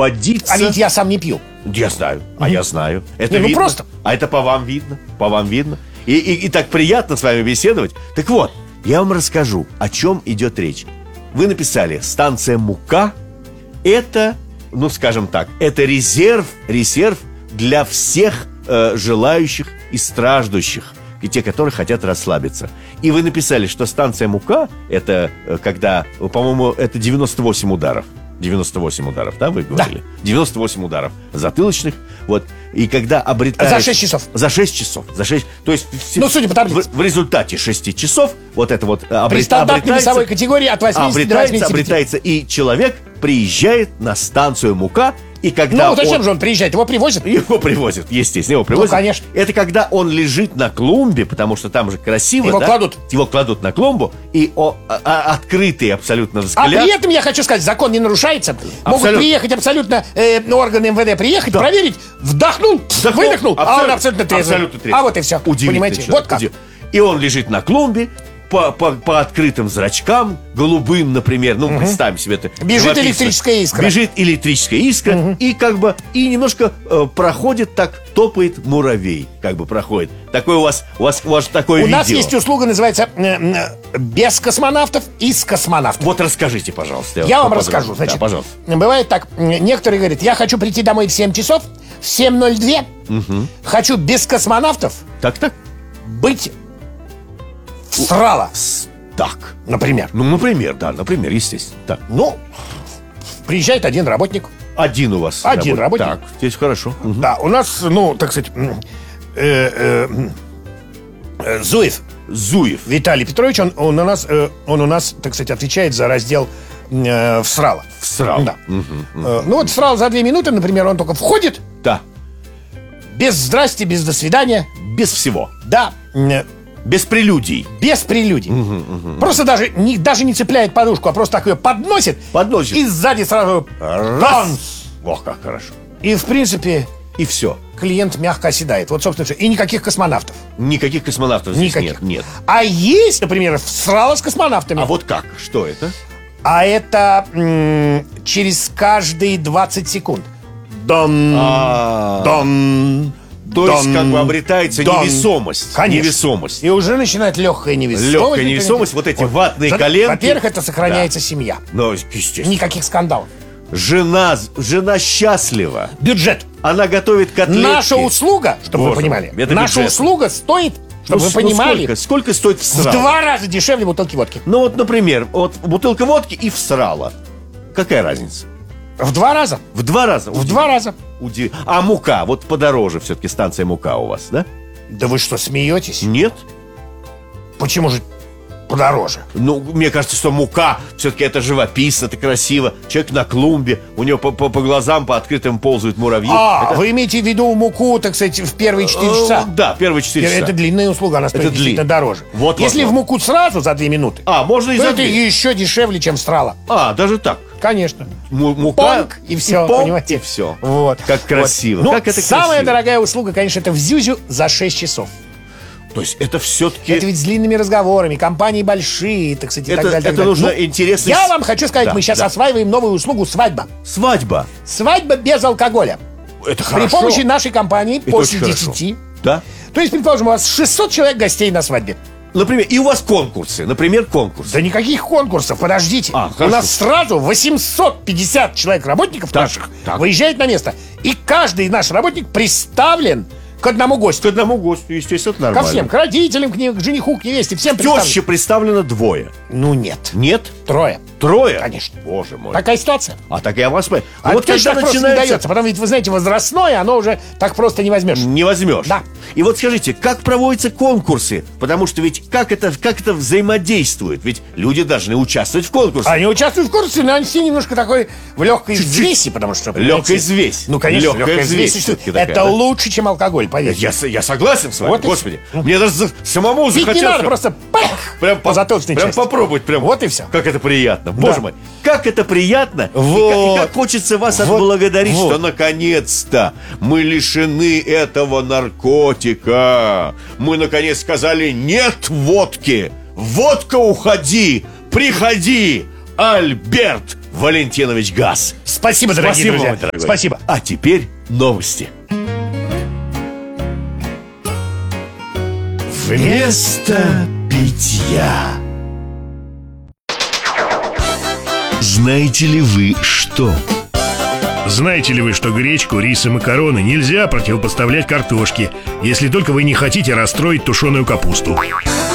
освободиться. А ведь я сам не пью. Я знаю, я знаю. Это Не, ну видно. просто. А это по вам видно. По вам видно. И так приятно с вами беседовать. Так вот, я вам расскажу, о чем идет речь. Вы написали: станция Мука. Это, ну скажем так, это резерв для всех желающих и страждущих, и те, которые хотят расслабиться. И вы написали, что станция Мука, это когда, по-моему, это 98 ударов. 98 ударов, да, вы говорили? Да. 98 ударов затылочных. Вот. И когда обретаешь... За 6 часов. За 6 часов. То есть, Ну, судя по таблице. в результате 6 часов вот это вот При стандартной весовой категории от 80 до 85. обретается, и человек приезжает на станцию Мука, и когда Ну, зачем же он приезжает? Его привозят? Его привозят, естественно, его привозят. Ну, конечно. Это когда он лежит на клумбе, потому что там же красиво, Его да? кладут. Его кладут на клумбу, и открытый абсолютно А взгляд. при этом, я хочу сказать, закон не нарушается. Могут Абсолютно. приехать абсолютно органы МВД, приехать, проверить, вдохнул, выдохнул, а он абсолютно трезвый. Абсолютно трезвый. А вот и все. Удивительный Понимаете? человек. Вот как. И он лежит на клумбе, по открытым зрачкам, голубым, например, ну, представим себе это. Бежит живописно. электрическая искра. Бежит электрическая искра, и как бы, и немножко проходит так, топает муравей, как бы проходит. Такой у вас такое У видео. нас есть услуга, называется без космонавтов и с космонавтов. Вот расскажите, пожалуйста. Я вам поподробнее. расскажу. Значит, Да, пожалуйста. бывает так, некоторые говорят: я хочу прийти домой в 7 часов, в 7:02, хочу без космонавтов Так. быть в Срало, Так. например. Ну, например, естественно. Так. Ну, приезжает один работник. Один у вас. Один работник. Так, здесь хорошо. Мгм. Да, у нас, ну, так сказать, Зуев Виталий Петрович, он у нас, так сказать, отвечает за раздел в Срало. В Срало. Да. Ну вот в Срало за 2 минуты, например, он только входит, Да. без здрасте, без до свидания, Без всего. да, Без прелюдий. без прелюдий. Просто даже не цепляет подушку, а просто так ее подносит. Подносит. И сзади сразу танц. Ох, как хорошо. И, в принципе, И все. клиент мягко оседает. Вот, собственно, все. И никаких космонавтов. Никаких космонавтов здесь Никаких. нет. А есть, например, Срало с космонавтами. А вот как? Что это? А это через каждые 20 секунд. Дон, дон. То есть как бы обретается невесомость. Конечно. Невесомость. И уже начинает легкая невесомость. Легкая невесомость, вот эти ватные коленки. Во-первых, это сохраняется семья. Ну, естественно. Никаких скандалов. Жена счастлива. Бюджет. Она готовит котлетки. Наша услуга, чтобы Боже вы понимали, мой, это наша бюджет. услуга стоит, чтобы вы понимали, Сколько стоит в в Срало? 2 раза дешевле бутылки водки. Ну вот, например, вот бутылка водки и в Срало. Какая разница? В 2 раза. В 2 раза. В 2 раза. А Мука, вот подороже все-таки станция Мука у вас, да? Да вы что, смеетесь? Нет? Почему же подороже? Ну, мне кажется, что Мука все-таки это живописно, это красиво. Человек на клумбе, у него по глазам, по открытым ползают муравьи. Это- Вы имеете в виду муку, так сказать, в первые 4 часа? Да, первые 4 часа. Это длинная услуга, она стоит Это действительно дороже. Вот, Если вот. в муку сразу за 2 минуты, Можно и то за это 2. еще дешевле, чем Срало. Даже так. Конечно. Мука, Понг, и все, понг, понимаете? и все. Вот. Как красиво. Вот. Ну, Как это самая красиво. дорогая услуга, конечно, это в Зюзю за 6 часов. То есть это все-таки... Это ведь с длинными разговорами, компании большие, так сказать, и Это- так далее. так это далее. нужно Ну, интересно- Я вам хочу сказать, Да, мы сейчас да. осваиваем новую услугу «Свадьба». Свадьба. Свадьба без алкоголя. Это При помощи нашей компании Это после очень хорошо. 10. Да. То есть, предположим, у вас 600 человек гостей на свадьбе. Например, и у вас конкурсы. Например, конкурс. Да никаких конкурсов, подождите. У хорошо. нас сразу 850 человек работников Так, наших так. выезжает на место. И каждый наш работник представлен к одному К гостю. одному гостю, естественно, это Ко нормально. всем, к родителям, к жениху, к невесте, всем представлен. Теще представлено 2. Ну нет, Нет? 3. 3? Конечно. Боже мой. Такая ситуация. Так я вас понимаю. А вот так просто не дается. Потом ведь, вы знаете, возрастное, оно уже так просто не возьмешь. Не возьмешь. Да. И вот скажите, как проводятся конкурсы? Потому что ведь как это взаимодействует? Ведь люди должны участвовать в конкурсах. Они участвуют в конкурсе, но они все немножко такой в легкой взвеси, потому что... Легкая понимаете, взвесь. Ну, конечно, Легкая легкая взвесь взвесь. всё-таки Это такая, да? лучше, чем алкоголь, поверьте. Я согласен с вами, Вот и господи. Мне даже самому Пить не захотелось... надо, просто пах, Прям по затылочной прям части. попробовать, прям. Вот и все. Как это приятно, боже Да. мой. Как это приятно. Вот. И как хочется вас Вот. отблагодарить, Вот. что наконец-то мы лишены этого наркотика. Мы наконец сказали нет водке. Водка, уходи, приходи, Альберт Валентинович Газ. Спасибо, дорогие Спасибо, друзья. мой дорогой. Спасибо. А теперь новости. Вместо питья. Знаете ли вы что? Знаете ли вы, что гречку, рис и макароны нельзя противопоставлять картошке, если только вы не хотите расстроить тушеную капусту?